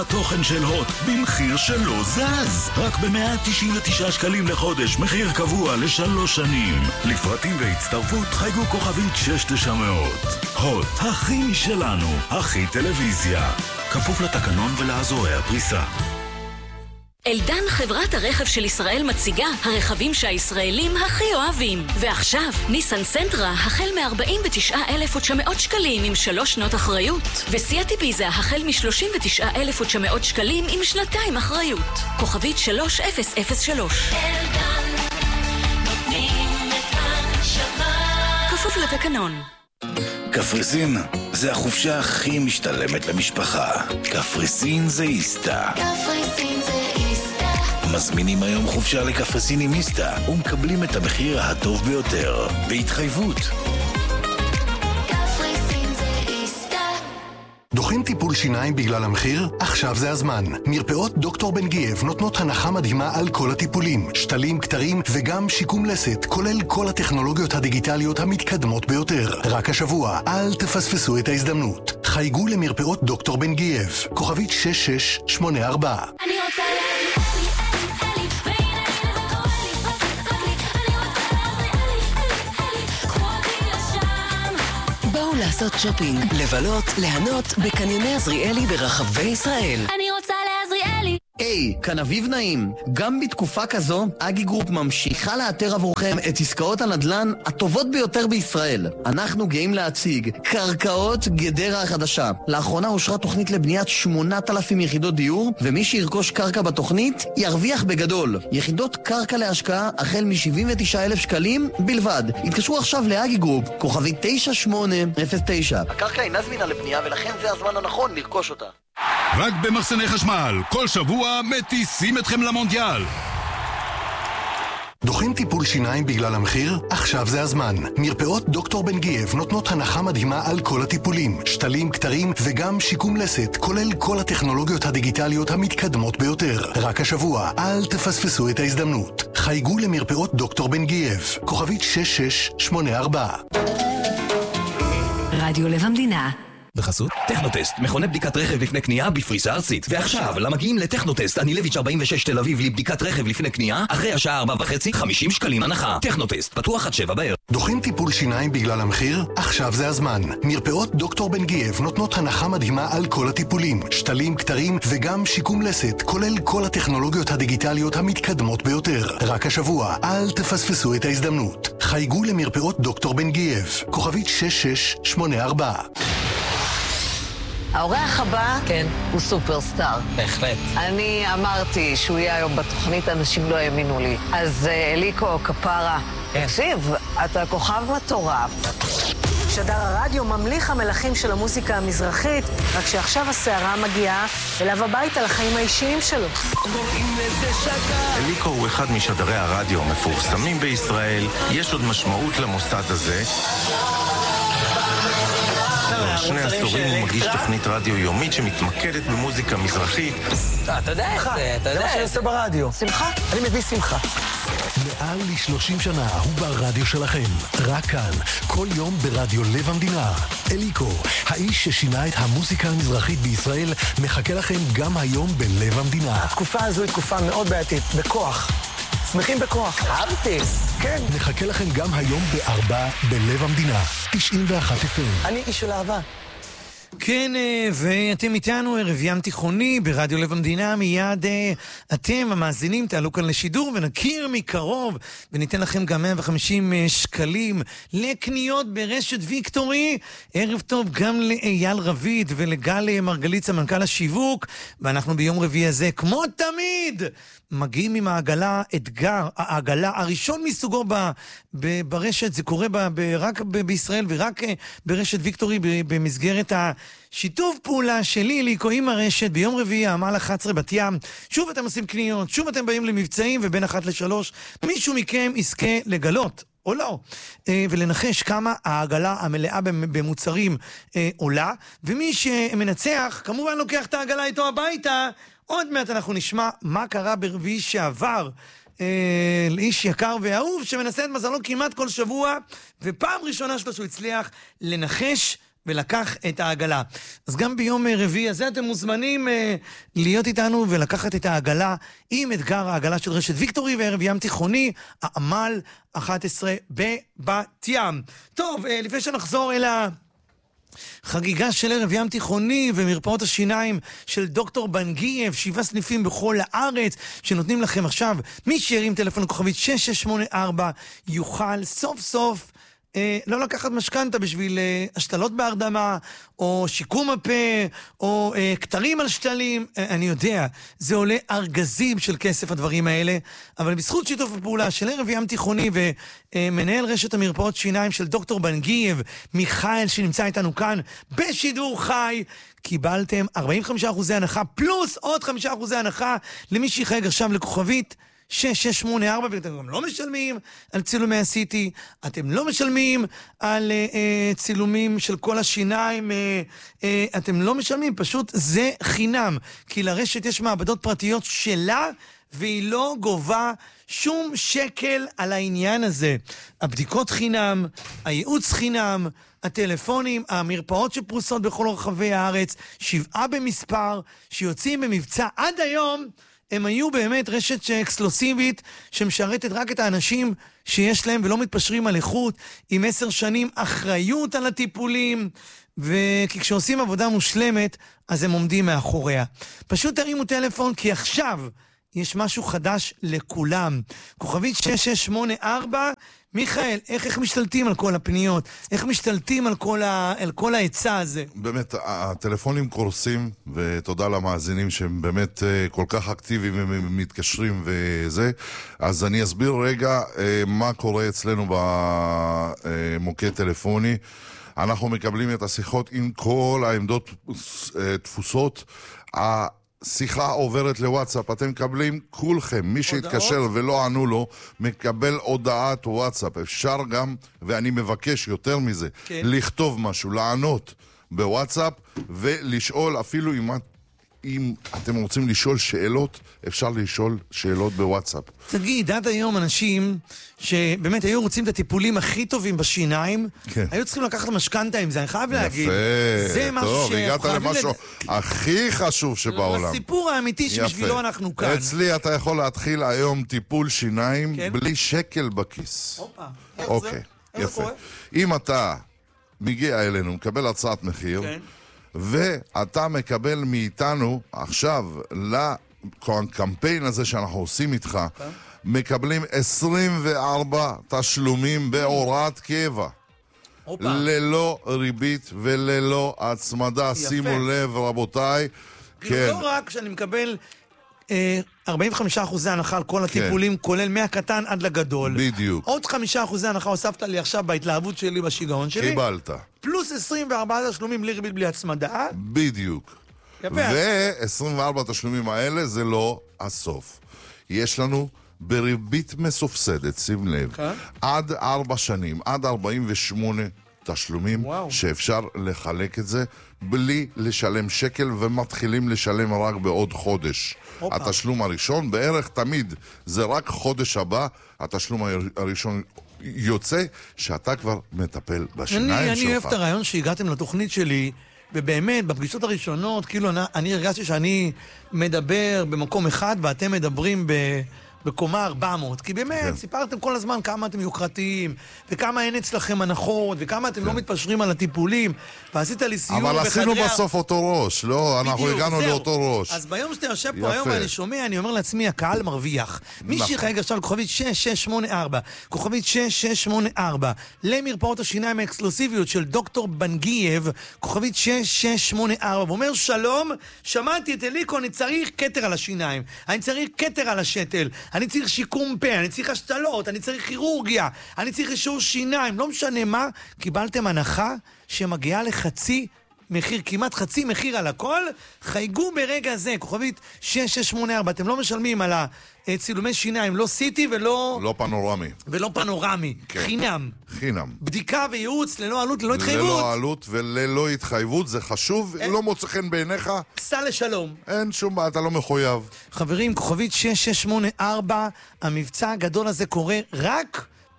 התוכן של הוט במחיר שלא זז, רק ב-199 שקלים לחודש, מחיר קבוע ל3 שנים. לפרטים והצטרפות חייגו כוכבית 6900. הוט, הכי משלנו, הכי טלוויזיה, כפוף לתקנון ולאזורי הפריסה. אלדן, חברת הרכב של ישראל, מציגה הרכבים שהישראלים הכי אוהבים. ועכשיו, ניסן סנטרה החל מ-49,900 שקלים עם 3 שנות אחריות, וסיאט איביזה החל מ-39,900 שקלים עם 2 אחריות. כוכבית 3003. אלדן, נותנים את הנשמה, כפוף לתקנון. קפריסין זה החופשה הכי משתלמת למשפחה. קפריסין זה איסטה. קפריסין זה איסטה. מזמינים היום חופשה לקפריסין עם איסטה ומקבלים את המחיר הטוב ביותר בהתחייבות. קפריסין זה איסטה. דוחים טיפול שיניים בגלל המחיר? עכשיו זה הזמן. מרפאות דוקטור בן גייב נותנות הנחה מדהימה על כל הטיפולים, שתלים, כתרים וגם שיקום לסת, כולל כל הטכנולוגיות הדיגיטליות המתקדמות ביותר. רק השבוע, אל תפספסו את ההזדמנות. חייגו למרפאות דוקטור בן גייב, כוכבית 6684. אני רוצה לעשות שופינג, לבלות, להנות בקניוני עזריאלי ברחבי ישראל. אני רוצה לעזריאלי. היי, כאן אביב נעים. גם בתקופה כזו, אגי גרופ ממשיכה לאתר עבורכם את עסקאות הנדל"ן הטובות ביותר בישראל. אנחנו גאים להציג קרקעות גדרה החדשה. לאחרונה אושרה תוכנית לבניית 8,000 יחידות דיור, ומי שירכוש קרקע בתוכנית ירוויח בגדול. יחידות קרקע להשקעה החל מ-79,000 שקלים בלבד. התקשרו עכשיו לאגי גרופ, כוכבי 9809. הקרקע אינה זמינה לבנייה ולכן זה הזמן הנכון לרכוש אותה. רק במחסני חשמל, כל שבוע מטיסים אתכם למונדיאל. דוחים טיפול שיניים בגלל המחיר? עכשיו זה הזמן. מרפאות דוקטור בן גייב נותנות הנחה מדהימה על כל הטיפולים, שתלים, כתרים וגם שיקום לסת, כולל כל הטכנולוגיות הדיגיטליות המתקדמות ביותר. רק השבוע, אל תפספסו את ההזדמנות. חייגו למרפאות דוקטור בן גייב, כוכבית 6684. רדיו לב המדינה. בחסות טכנוטסט, מכוני בדיקת רכב לפני קנייה בפריסה ארצית. ועכשיו, למגיעים לטכנוטסט, אני לויץ' 46 תל אביב, לבדיקת רכב לפני קנייה, אחרי השעה 4:30, 50 שקלים הנחה. טכנוטסט, פתוח עד 7 בערב. דוחים טיפול שיניים בגלל המחיר? עכשיו זה הזמן. מרפאות דוקטור בן גייב נותנות הנחה מדהימה על כל הטיפולים, שתלים, כתרים וגם שיקום לסת, כולל כל הטכנולוגיות הדיגיטליות המתקדמות ביותר. רק השבוע, אל תפספסו את ההזדמנות. חייגו למרפאות דוקטור בן גייב, כוכבית 6684. האורח הבא הוא סופרסטאר. בהחלט. אני אמרתי שהוא יהיה היום בתוכנית, אנשים לא האמינו לי. אז אליקו, כפרה, תקשיב, אתה כוכב מטורף. שדר הרדיו ממליך המלכים של המוזיקה המזרחית, רק שעכשיו הסערה מגיעה אליו הביתה לחיים האישיים שלו. אליקו הוא אחד משדרי הרדיו המפורסמים בישראל. יש עוד משמעות למוסד הזה. 2 עשורים הוא מגיש תוכנית רדיו יומית שמתמקדת במוזיקה מזרחית. אתה יודע איך זה, אתה יודע. זה מה שאני עושה ברדיו. שמחה? אני מביא שמחה. מעל ל-30 שנה הוא ברדיו שלכם, רק כאן, כל יום ברדיו לב המדינה. אליקו, האיש ששינה את המוזיקה המזרחית בישראל, מחכה לכם גם היום בלב המדינה. התקופה הזו היא תקופה מאוד בעייתית, בכוח. שמחים בכוח. אהבתי. כן. נחכה לכם גם היום ב4 בלב המדינה, 91 FM. אני איש של אהבה. כן, ואתם איתנו ערב ים תיכוני ברדיו לב המדינה. מיד אתם המאזינים תעלו כאן לשידור ונכיר מקרוב וניתן לכם גם 150 שקלים לקניות ברשת ויקטורי. ערב טוב גם לאייל רביד ולגל מרגלית סמנכ"ל השיווק, ואנחנו ביום רביעי הזה כמו תמיד מגיעים עם העגלה אתגר, העגלה הראשון מסוגו ברשת. זה קורה רק בישראל ורק ברשת ויקטורי במסגרת השיתוף פעולה שלי אליקו עם הרשת. ביום רביעי עמל 11 בת ים, שוב אתם עושים קניות, שוב אתם באים למבצעים, ובין 1 ל-3 מישהו מכם יזכה לגלות או לא, ולנחש כמה העגלה המלאה במוצרים עולה, ומי שמנצח כמובן לוקח את העגלה איתו הביתה. עוד מעט אנחנו נשמע מה קרה ברביעי שעבר לאיש יקר ואהוב שמנסה את מזלו כמעט כל שבוע, ופעם ראשונה שלו שהוא הצליח לנחש ולקח את העגלה. אז גם ביום רביעי הזה אתם מוזמנים להיות איתנו ולקחת את העגלה עם אתגר העגלה של רשת ויקטורי וערב ים תיכוני, העמל 11 בבת ים. טוב, לפני שנחזור אל חגיגה של ערב ים תיכוני ומרפאות השיניים של דוקטור בנגיאב, 7 סניפים בכל הארץ שנותנים לכם עכשיו. מי שירים טלפון לכוכבית 6684 יוכל סוף סוף לא לקחת משכנתה בשביל השתלות בהרדמה, או שיקום הפה, או כתרים על שתלים. אני יודע, זה עולה ארגזים של כסף הדברים האלה, אבל בזכות שיתוף הפעולה של ערב ים תיכוני ומנהל רשת המרפאות שיניים של דוקטור בנגיאב, מיכאל, שנמצא איתנו כאן בשידור חי, קיבלתם 45% הנחה, פלוס עוד 5% הנחה למי שיחייג עכשיו לכוכבית 6684, ואתם גם לא משלמים על צילומי הסיטי, אתם לא משלמים על צילומים של כל השיניים, אתם לא משלמים, פשוט זה חינם, כי לרשת יש מעבדות פרטיות שלה, והיא לא גובה שום שקל על העניין הזה. הבדיקות חינם, הייעוץ חינם, הטלפונים, המרפאות שפרוסות בכל רחבי הארץ, 7 במספר, שיוצאים במבצע עד היום, הם היו באמת רשת אקסקלוסיבית שמשרתת רק את האנשים שיש להם ולא מתפשרים על איכות, עם 10 שנים אחריות על הטיפולים, וכי כשעושים עבודה מושלמת, אז הם עומדים מאחוריה. פשוט תרימו טלפון, כי עכשיו יש משהו חדש לכולם. כוכבית 6684, מיכאל, איך משתלטים על כל הפניות? איך משתלטים על כל ההיצע הזה? באמת, הטלפונים קורסים, ותודה למאזינים שהם באמת כל כך אקטיביים ומתקשרים וזה. אז אני אסביר רגע מה קורה אצלנו במוקד טלפוני. אנחנו מקבלים את השיחות עם כל העמדות תפוסות. שיחה עוברת לוואטסאפ, אתם מקבלים כולכם, מי שהתקשר ולא ענו לו, מקבל הודעת וואטסאפ. אפשר גם, ואני מבקש יותר מזה, לכתוב משהו, לענות בוואטסאפ, ולשאול אפילו אם אתם רוצים לשאול שאלות, אפשר לשאול שאלות בוואטסאפ. תגיד, עד היום אנשים שבאמת היו רוצים את הטיפולים הכי טובים בשיניים, היו צריכים לקחת משכנתה עם זה, אני חייב להגיד. זה משהו טוב, הגעת למשהו הכי חשוב שבעולם. הסיפור האמיתי שבשבילו אנחנו כאן. אצלי אתה יכול להתחיל היום טיפול שיניים בלי שקל בכיס. אוקיי, יפה. אם אתה מגיע אלינו, מקבל הצעת מחיר, ואתה מקבל מאיתנו עכשיו לקמפיין הזה שאנחנו עושים איתך, מקבלים 24 תשלומים בהוראת קבע, ללא ריבית וללא הצמדה. שימו לב רבותיי, לא רק שאני מקבל 45% הנחה על כל הטיפולים, כולל מהקטן עד לגדול. בדיוק. עוד 5% הנחה הוספת לי עכשיו בהתלהבות שלי, בשיגעון שלי. קיבלת. פלוס 24 תשלומים בלי ריבית בלי הצמדה. בדיוק. ו-24 תשלומים האלה זה לא הסוף. יש לנו בריבית מסופסדת, שים לב, עד 4 שנים, עד 48 תשלומים, שאפשר לחלק את זה בלי לשלם שקל, ומתחילים לשלם רק בעוד חודש. התשלום הראשון בערך תמיד זה רק חודש הבא, התשלום הראשון יוצא שאתה כבר מטפל בשיניים שלך. אני אוהב את הרעיון שהגעתם לתוכנית שלי, ובאמת בפגישות הראשונות כאילו אני הרגשתי שאני מדבר במקום אחד ואתם מדברים בקומה 400, כי באמת סיפרתם כל הזמן כמה אתם יוקרתיים, וכמה אין אצלכם הנחות, וכמה אתם לא מתפשרים על הטיפולים, ועשית לי סיור אבל עשינו בסוף אותו ראש, לא, אנחנו הגענו לאותו ראש. אז ביום שאתה יושב פה היום ואני שומע, אני אומר לעצמי, הקהל מרוויח. מי שיחייג עכשיו לכוכבית 6684, כוכבית 6684, למרפאות השיניים האקסקלוסיביות של דוקטור בנגיאב, כוכבית 6684, ואומר שלום, שמעתי את אליקו, אני צריך כתר על השיניים, אני צריך כתר על השתל, אני צריך שיקום פה, אני צריך השתלות, אני צריך כירורגיה, אני צריך אישור שיניים, לא משנה מה, קיבלתם הנחה שמגיעה לחצי מחיר, כמעט חצי מחיר על הכל, חייגו ברגע זה, כוכבית 6684, אתם לא משלמים על הצילומי שיניים, לא סיטי ולא... לא פנורמי. ולא פנורמי, חינם. חינם. בדיקה וייעוץ ללא עלות, ללא התחייבות. ללא עלות וללא התחייבות, זה חשוב, לא מוצא חן בעיניך. סע לשלום. אין שום בעיה, אתה לא מחויב. חברים, כוכבית 6684, המבצע הגדול הזה קורה רק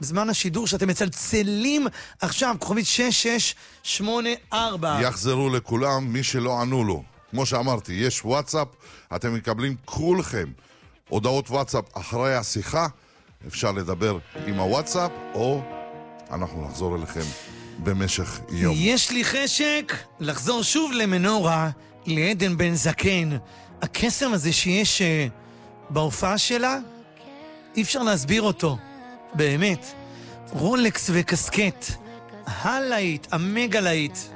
בזמן השידור שאתם מצלצלים עכשיו, כוכבית 6684. יחזרו לכולם מי שלא ענו לו. כמו שאמרתי, יש וואטסאפ, אתם מקבלים כולכם הודעות וואטסאפ אחרי השיחה, אפשר לדבר עם הוואטסאפ, או אנחנו נחזור אליכם במשך יום. יש לי חשק לחזור שוב למנורה, לעדן בן זקן. הקסם הזה שיש בהופעה שלה, אי אפשר להסביר אותו. באמת. רולקס וקסקט. הלהיט, המגה להיט.